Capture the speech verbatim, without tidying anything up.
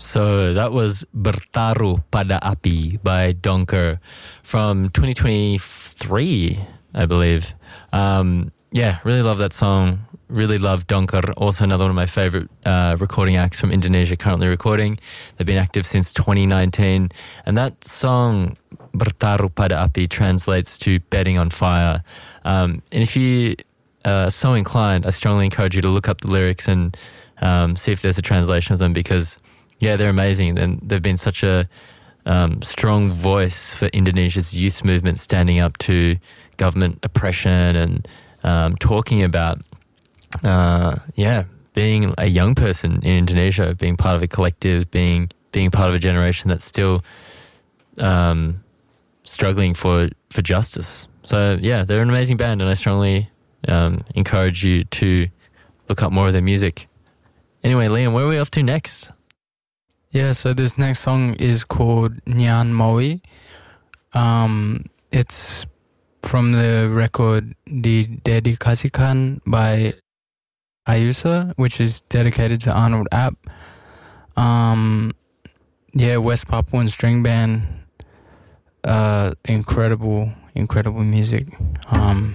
So that was Bertaruh Pada Api by Donker from twenty twenty-three, I believe. Um, yeah, really love that song. Really love Donker. Also another one of my favorite uh, recording acts from Indonesia currently recording. They've been active since twenty nineteen. And that song, Bertaruh Pada Api, translates to betting on fire. Um, and if you are so inclined, I strongly encourage you to look up the lyrics and um, see if there's a translation of them, because yeah, they're amazing. And they've been such a um, strong voice for Indonesia's youth movement, standing up to government oppression and um, talking about, uh, yeah, being a young person in Indonesia, being part of a collective, being being part of a generation that's still um, struggling for, for justice. So yeah, they're an amazing band, and I strongly um, encourage you to look up more of their music. Anyway, Liam, where are we off to next? Yeah, so this next song is called Nyan Maui. Um, it's from the record Didedikasikan by Ayusa, which is dedicated to Arnold App. Um, yeah, West Papuan string band. Uh, incredible, incredible music. Um,